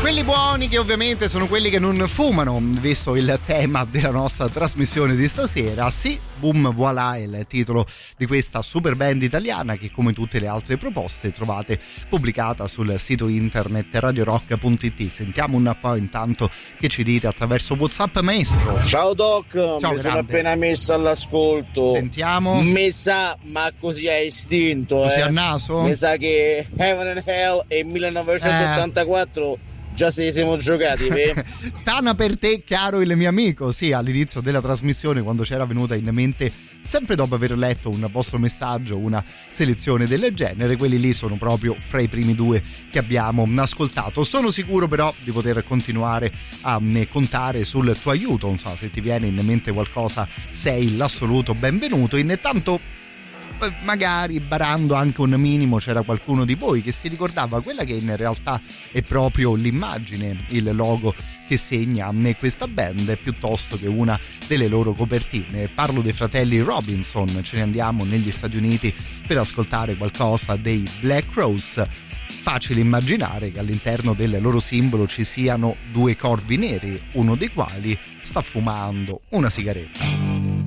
Quelli buoni che ovviamente sono quelli che non fumano, visto il tema della nostra trasmissione di stasera. Sì, Boom Voilà è il titolo di questa super band italiana che, come tutte le altre proposte, trovate pubblicata sul sito internet radiorock.it. Sentiamo un po' intanto che ci dite attraverso WhatsApp, maestro. Ciao Doc, ciao, mi sono appena messo all'ascolto. Sentiamo. Mi sa, ma così è istinto, così a naso? Mi sa che Heaven and Hell e 1984 già se li siamo giocati, Tana per te, caro il mio amico. Sì, all'inizio della trasmissione, quando c'era venuta in mente, sempre dopo aver letto un vostro messaggio, una selezione del genere, quelli lì sono proprio fra i primi due che abbiamo ascoltato. Sono sicuro però di poter continuare a contare sul tuo aiuto. Non so, se ti viene in mente qualcosa, sei l'assoluto benvenuto. Intanto, magari barando anche un minimo, c'era qualcuno di voi che si ricordava quella che in realtà è proprio l'immagine, il logo che segna questa band, piuttosto che una delle loro copertine. Parlo dei fratelli Robinson. Ce ne andiamo negli Stati Uniti per ascoltare qualcosa dei Black Crowes. Facile immaginare che all'interno del loro simbolo ci siano due corvi neri, uno dei quali sta fumando una sigaretta.